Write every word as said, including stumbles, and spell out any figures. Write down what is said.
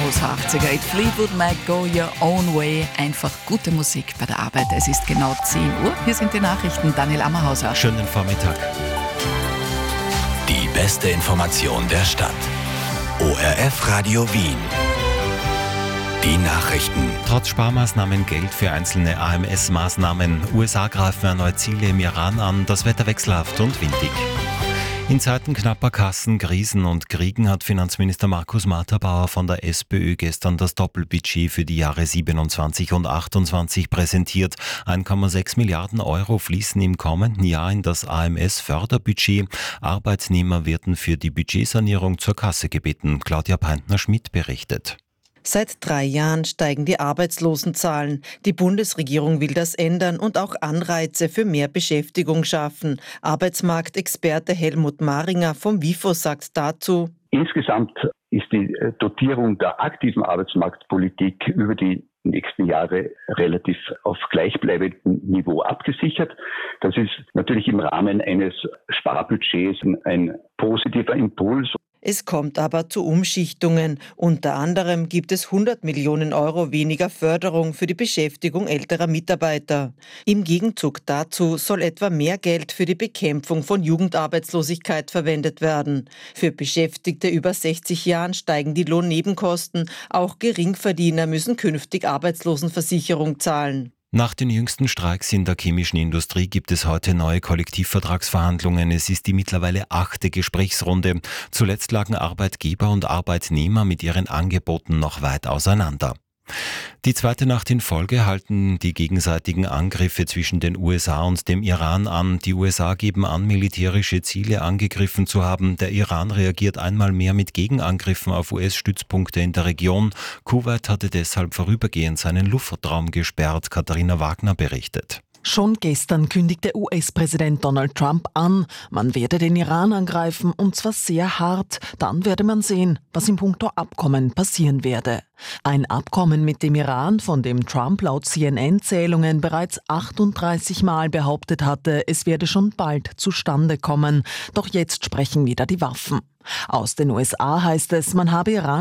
aus achtziger. It Fleetwood Mac, Go Your Own Way. Einfach gute Musik bei der Arbeit. Es ist genau zehn Uhr. Hier sind die Nachrichten. Daniel Ammerhauser. Schönen Vormittag. Die beste Information der Stadt. O R F Radio Wien. Die Nachrichten. Trotz Sparmaßnahmen Geld für einzelne A M S-Maßnahmen. U S A greifen erneut Ziele im Iran an. Das Wetter wechselhaft und windig. In Zeiten knapper Kassen, Krisen und Kriegen hat Finanzminister Markus Matterbauer von der SPÖ gestern das Doppelbudget für die Jahre siebenundzwanzig und achtundzwanzig präsentiert. eins Komma sechs Milliarden Euro fließen im kommenden Jahr in das A M S-Förderbudget. Arbeitnehmer werden für die Budgetsanierung zur Kasse gebeten. Claudia Peintner-Schmidt berichtet. Seit drei Jahren steigen die Arbeitslosenzahlen. Die Bundesregierung will das ändern und auch Anreize für mehr Beschäftigung schaffen. Arbeitsmarktexperte Helmut Maringer vom WIFO sagt dazu: Insgesamt ist die Dotierung der aktiven Arbeitsmarktpolitik über die nächsten Jahre relativ auf gleichbleibendem Niveau abgesichert. Das ist natürlich im Rahmen eines Sparbudgets ein positiver Impuls. Es kommt aber zu Umschichtungen. Unter anderem gibt es hundert Millionen Euro weniger Förderung für die Beschäftigung älterer Mitarbeiter. Im Gegenzug dazu soll etwa mehr Geld für die Bekämpfung von Jugendarbeitslosigkeit verwendet werden. Für Beschäftigte über sechzig Jahren steigen die Lohnnebenkosten. Auch Geringverdiener müssen künftig Arbeitslosenversicherung zahlen. Nach den jüngsten Streiks in der chemischen Industrie gibt es heute neue Kollektivvertragsverhandlungen. Es ist die mittlerweile achte Gesprächsrunde. Zuletzt lagen Arbeitgeber und Arbeitnehmer mit ihren Angeboten noch weit auseinander. Die zweite Nacht in Folge halten die gegenseitigen Angriffe zwischen den U S A und dem Iran an. Die U S A geben an, militärische Ziele angegriffen zu haben. Der Iran reagiert einmal mehr mit Gegenangriffen auf U S-Stützpunkte in der Region. Kuwait hatte deshalb vorübergehend seinen Luftraum gesperrt. Katharina Wagner berichtet. Schon gestern kündigte U S-Präsident Donald Trump an, man werde den Iran angreifen und zwar sehr hart. Dann werde man sehen, was in puncto Abkommen passieren werde. Ein Abkommen mit dem Iran, von dem Trump laut C N N-Zählungen bereits achtunddreißig Mal behauptet hatte, es werde schon bald zustande kommen. Doch jetzt sprechen wieder die Waffen. Aus den U S A heißt es, man habe Iran